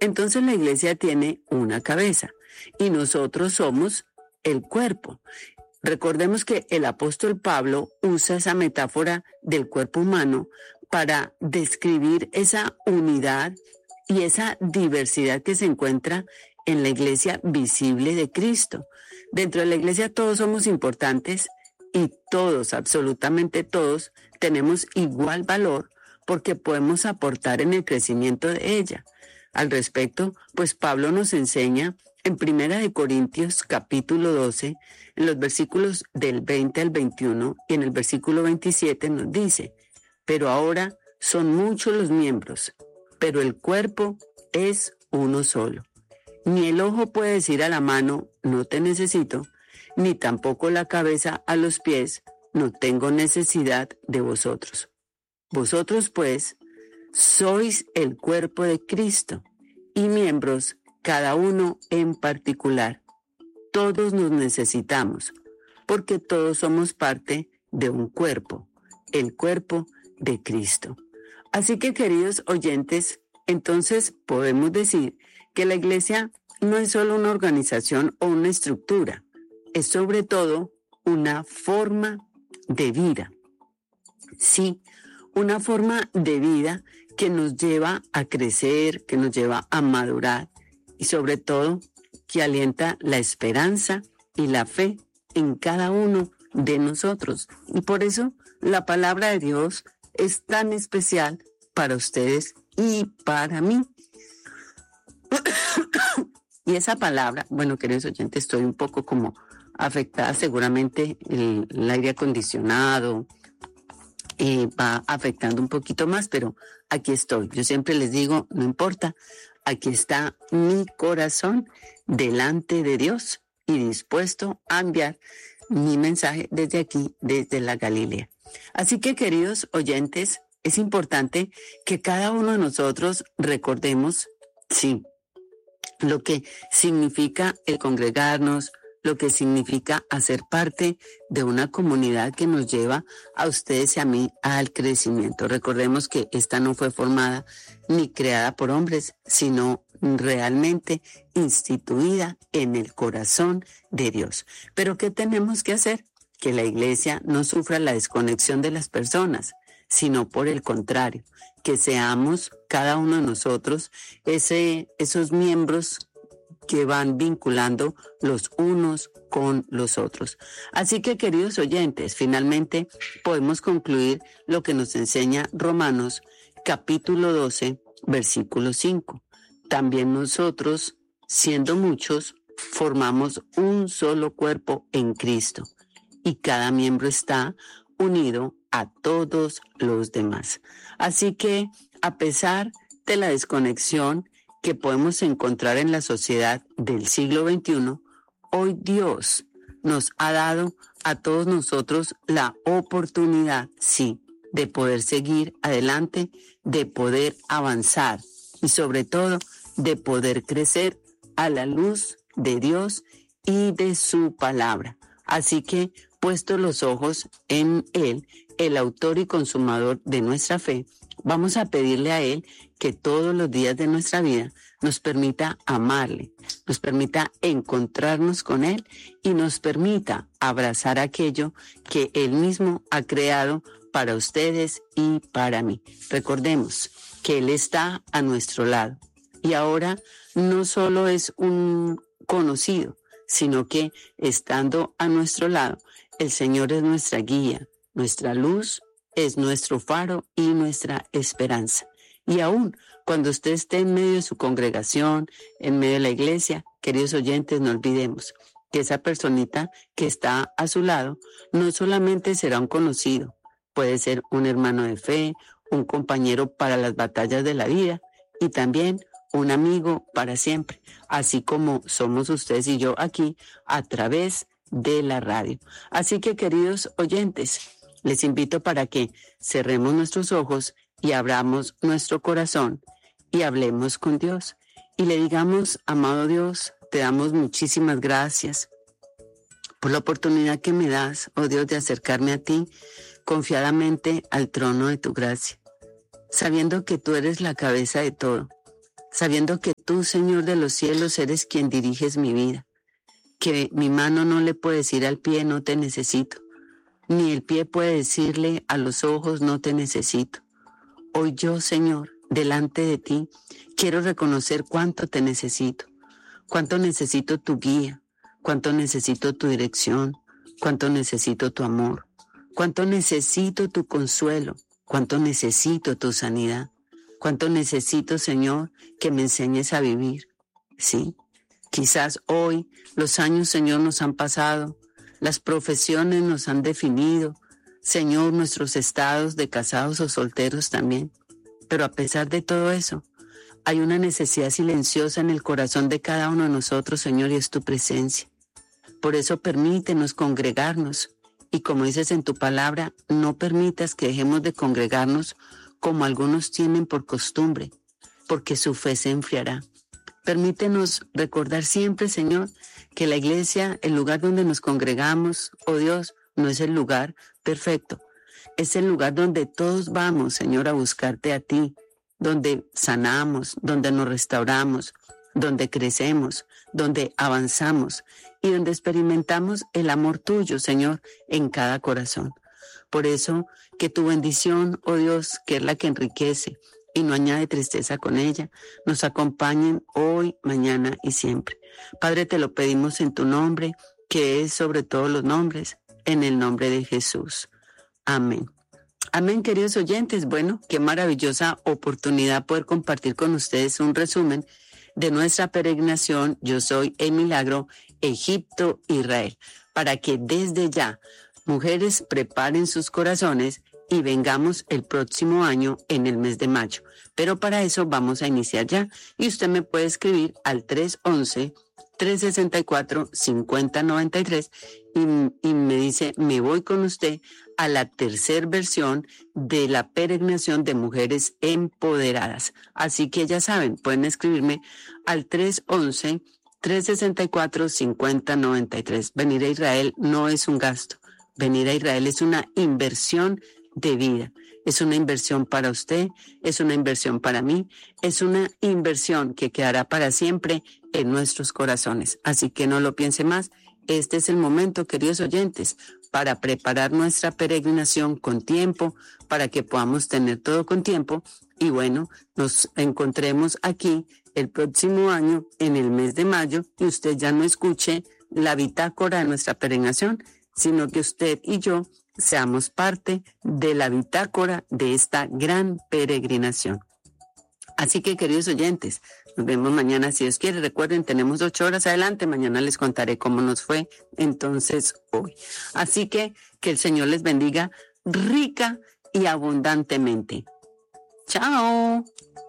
Entonces la iglesia tiene una cabeza y nosotros somos el cuerpo. Recordemos que el apóstol Pablo usa esa metáfora del cuerpo humano para describir esa unidad y esa diversidad que se encuentra en la iglesia visible de Cristo. Dentro de la iglesia todos somos importantes y todos, absolutamente todos, tenemos igual valor porque podemos aportar en el crecimiento de ella. Al respecto, pues Pablo nos enseña en 1 Corintios capítulo 12, en los versículos del 20 al 21 y en el versículo 27 nos dice: pero ahora son muchos los miembros, pero el cuerpo es uno solo. Ni el ojo puede decir a la mano, no te necesito, ni tampoco la cabeza a los pies, no tengo necesidad de vosotros. Vosotros, pues, sois el cuerpo de Cristo y miembros, cada uno en particular. Todos nos necesitamos, porque todos somos parte de un cuerpo, el cuerpo de Cristo. Así que, queridos oyentes, entonces podemos decir que la iglesia no es solo una organización o una estructura, es sobre todo una forma de vida. Sí, una forma de vida que nos lleva a crecer, que nos lleva a madurar y sobre todo que alienta la esperanza y la fe en cada uno de nosotros. Y por eso la palabra de Dios es tan especial para ustedes y para mí. Y esa palabra, bueno, queridos oyentes, estoy un poco como afectada, seguramente el aire acondicionado va afectando un poquito más, pero aquí estoy. Yo siempre les digo, no importa, aquí está mi corazón delante de Dios y dispuesto a enviar mi mensaje desde aquí, desde la Galilea. Así que, queridos oyentes, es importante que cada uno de nosotros recordemos, sí, lo que significa el congregarnos, lo que significa hacer parte de una comunidad que nos lleva a ustedes y a mí al crecimiento. Recordemos que esta no fue formada ni creada por hombres, sino realmente instituida en el corazón de Dios. Pero ¿qué tenemos que hacer? Que la iglesia no sufra la desconexión de las personas, sino por el contrario, que seamos cada uno de nosotros esos miembros que van vinculando los unos con los otros. Así que, queridos oyentes, finalmente podemos concluir lo que nos enseña Romanos capítulo 12, versículo 5. También nosotros, siendo muchos, formamos un solo cuerpo en Cristo, y cada miembro está unido a todos los demás. Así que, a pesar de la desconexión que podemos encontrar en la sociedad del siglo XXI, hoy Dios nos ha dado a todos nosotros la oportunidad, sí, de poder seguir adelante, de poder avanzar y sobre todo de poder crecer a la luz de Dios y de su palabra. Así que, puestos los ojos en Él, el autor y consumador de nuestra fe, vamos a pedirle a Él que todos los días de nuestra vida nos permita amarle, nos permita encontrarnos con Él y nos permita abrazar aquello que Él mismo ha creado para ustedes y para mí. Recordemos que Él está a nuestro lado y ahora no solo es un conocido, sino que estando a nuestro lado, el Señor es nuestra guía, nuestra luz, es nuestro faro y nuestra esperanza. Y aún cuando usted esté en medio de su congregación, en medio de la iglesia, queridos oyentes, no olvidemos que esa personita que está a su lado no solamente será un conocido, puede ser un hermano de fe, un compañero para las batallas de la vida y también un amigo para siempre, así como somos ustedes y yo aquí a través de la radio. Así que, queridos oyentes, les invito para que cerremos nuestros ojos y abramos nuestro corazón y hablemos con Dios y le digamos: amado Dios, te damos muchísimas gracias por la oportunidad que me das, oh Dios, de acercarme a ti confiadamente al trono de tu gracia, sabiendo que tú eres la cabeza de todo, sabiendo que tú, Señor de los cielos, eres quien diriges mi vida, que mi mano no le puede decir al pie, no te necesito, ni el pie puede decirle a los ojos, no te necesito. Hoy yo, Señor, delante de ti, quiero reconocer cuánto te necesito, cuánto necesito tu guía, cuánto necesito tu dirección, cuánto necesito tu amor, cuánto necesito tu consuelo, cuánto necesito tu sanidad, cuánto necesito, Señor, que me enseñes a vivir. Sí, quizás hoy los años, Señor, nos han pasado, las profesiones nos han definido, Señor, nuestros estados de casados o solteros también. Pero a pesar de todo eso, hay una necesidad silenciosa en el corazón de cada uno de nosotros, Señor, y es tu presencia. Por eso permítenos congregarnos. Y como dices en tu palabra, no permitas que dejemos de congregarnos como algunos tienen por costumbre, porque su fe se enfriará. Permítenos recordar siempre, Señor, que la iglesia, el lugar donde nos congregamos, oh Dios, no es el lugar perfecto. Es el lugar donde todos vamos, Señor, a buscarte a ti, donde sanamos, donde nos restauramos, donde crecemos, donde avanzamos y donde experimentamos el amor tuyo, Señor, en cada corazón. Por eso, que tu bendición, oh Dios, que es la que enriquece y no añade tristeza con ella, nos acompañen hoy, mañana y siempre. Padre, te lo pedimos en tu nombre, que es sobre todos los nombres, en el nombre de Jesús. Amén. Amén, queridos oyentes. Bueno, qué maravillosa oportunidad poder compartir con ustedes un resumen de nuestra peregrinación Yo Soy el Milagro, Egipto-Israel, para que desde ya, mujeres, preparen sus corazones y vengamos el próximo año en el mes de mayo. Pero para eso vamos a iniciar ya y usted me puede escribir al 311-364-5093 y me dice, me voy con usted a la tercera versión de la peregrinación de mujeres empoderadas. Así que ya saben, pueden escribirme al 311-364-5093. Venir a Israel no es un gasto. Venir a Israel es una inversión de vida. Es una inversión para usted, es una inversión para mí, es una inversión que quedará para siempre en nuestros corazones. Así que no lo piense más. Este es el momento, queridos oyentes, para preparar nuestra peregrinación con tiempo, para que podamos tener todo con tiempo. Y bueno, nos encontremos aquí el próximo año, en el mes de mayo, y usted ya no escuche la bitácora de nuestra peregrinación, sino que usted y yo seamos parte de la bitácora de esta gran peregrinación. Así que, queridos oyentes, nos vemos mañana si Dios quiere. Recuerden, tenemos 8 horas adelante. Mañana les contaré cómo nos fue entonces hoy. Así que el Señor les bendiga rica y abundantemente. Chao.